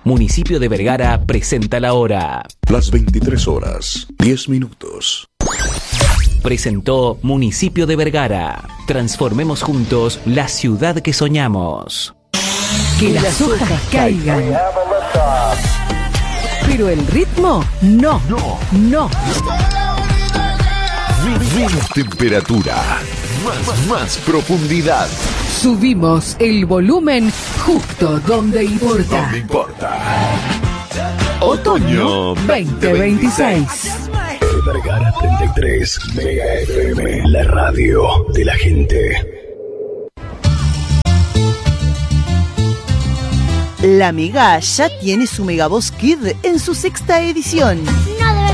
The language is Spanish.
Municipio de Vergara presenta la hora. Las 23 horas, 10 minutos. Presentó Municipio de Vergara. Transformemos juntos la ciudad que soñamos. Que las hojas caigan. Pero el ritmo, no. Menos temperatura, más profundidad. Subimos el volumen justo donde importa. ¿Dónde importa? Otoño 2026. Vergara 33, Mega FM, la radio de la gente. La Mega ya tiene su Megavoz Kid en su 6ª edición.